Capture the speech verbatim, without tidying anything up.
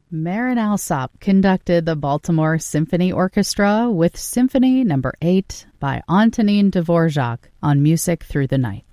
Marin Alsop conducted the Baltimore Symphony Orchestra with Symphony Number eight by Antonin Dvorak on Music Through the Night.